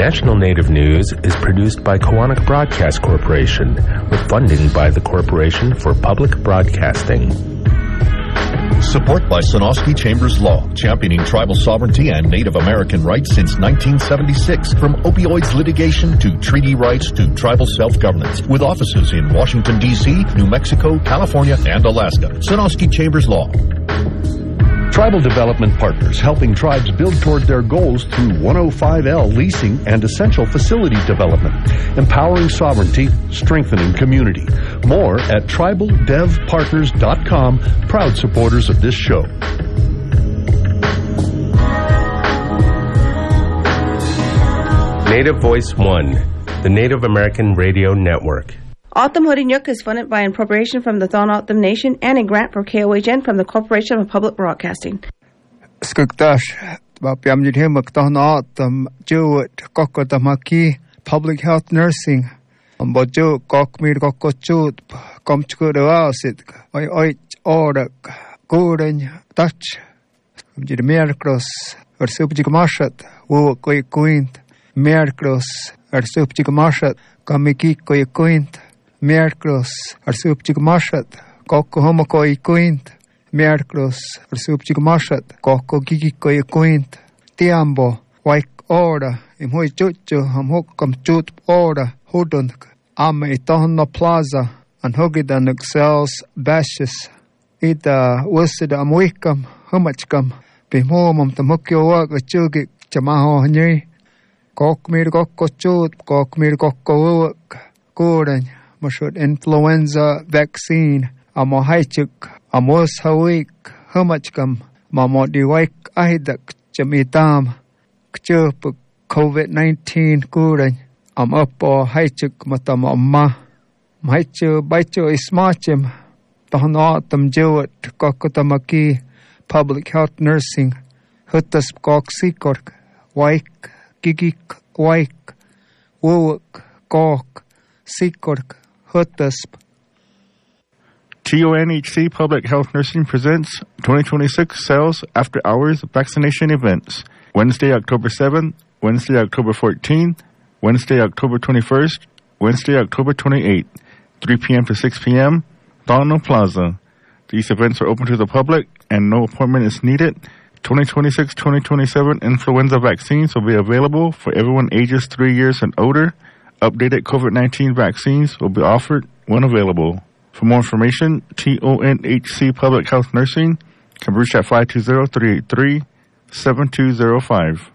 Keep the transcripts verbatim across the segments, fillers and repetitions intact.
National Native News is produced by Koahnic Broadcast Corporation with funding by the Corporation for Public Broadcasting. Support by Sonosky Chambers Law, championing tribal sovereignty and Native American rights since nineteen seventy-six. From opioids litigation to treaty rights to tribal self-governance. With offices in Washington, D C, New Mexico, California, and Alaska. Sonosky Chambers Law. Tribal Development Partners, helping tribes build toward their goals through one oh five L leasing and essential facility development. Empowering sovereignty, strengthening community. More at tribal dev partners dot com, proud supporters of this show. Native Voice One, the Native American Radio Network. O'odham Hodinyuk is funded by an appropriation from the Thon O'odham Nation and a grant for K O H N from the Corporation of Public Broadcasting. Skugdash, Bapiam Yidhim, Thon O'odham, Jewett, Kokotamaki, Public Health Nursing, Ambojo, Kokmir Kokochut, Komchkudawasit, Oi Oi Orak, Gurden, Dutch, Merkros, or Subjikamashat, Wu Koi Quint, Merkros, or Subjikamashat, Kamiki Koi Quint. Merkros, ar subjig mashat, kokko homokoi quint, Merkros, ar subjig mashat, kokko gigikoi quint, Tiambo, waik ora, im hoi chuchu, am hokam chut ora, hudunk, ame itohno plaza, an hogidan excels bashes, ida wusida am wikam, humachkam, bimomam tam hokyo wak a chugik, chamaho hanyi, kokmir kokko chut, kokmir kokko wak, kuren, Mashut influenza vaccine, amo haichuk, amos hawik, humachkam, mamo diwaik ahidak, jamitam, kchup, COVID nineteen kuren, am upo haichuk matam amma, haichu baichu ismachim, tahanatam jewet, kokotamaki, public health nursing, hutas kok sikork, waik, gigik, waik, wuwak, kok, sikork, T O N H C Public Health Nursing presents twenty twenty-six Sales After Hours Vaccination Events. Wednesday, October seventh, Wednesday, October fourteenth, Wednesday, October twenty-first, Wednesday, October twenty-eighth, three p.m. to six p.m., Donald Plaza. These events are open to the public and no appointment is needed. twenty twenty-six twenty twenty-seven influenza vaccines will be available for everyone ages three years and older. Updated COVID nineteen vaccines will be offered when available. For more information, T O N H C Public Health Nursing can reach at five two zero, three eight three, seven two zero five.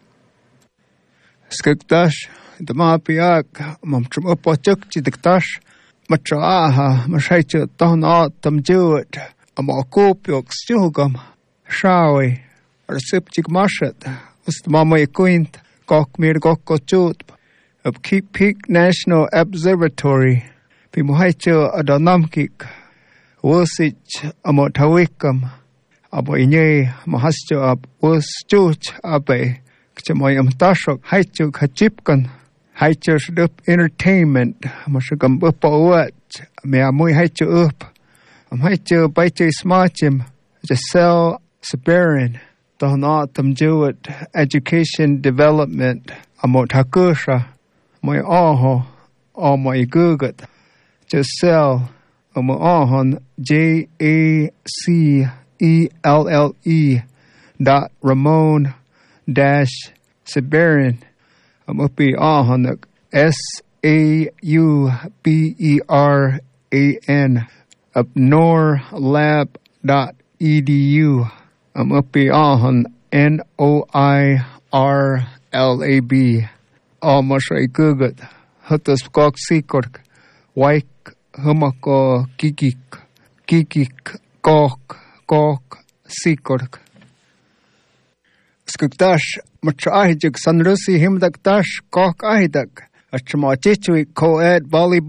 Skugdash, the Mapiak, Mamtrum Upochuk, Chidiktash, Matraha, Mashaicha, Don O'odham Jewett, Amakopyok, Stugam, Shawi, or Sipchik Mashat, Ustamama Quint, Kokmir Gokochut, of Keep Peak National Observatory, Pimuhaicho Adonamkik, Wosich Amotawikam, Aboine, Mahascho Ab Woschuch Abe, Kchamoyam Tashok, Haichuk Hachipkan, Haichus Up Entertainment, Mashagam Upawat, Meamui Haichu Up, Am Haichu Baiche Smachim, Giselle Sabarin, Don O'odham Jewett, Education Development, Amot Hakusha. My aho, or my gugut, Giselle, or my ahon, J A C E L L E, dot Ramon, dash, Siberian, I'm upi ahon, S A U B E R A N, up norlab dot E D U, I'm upi ahon, N O I R L A B. Almost a gugut, hutus kok sikork, waik, humako, kikik, kikik, kok, kok, sikork. Skugdash, matrahijuk sanrusi himdak dash, kok ahidak, a chamachichwi co-ed volleyball.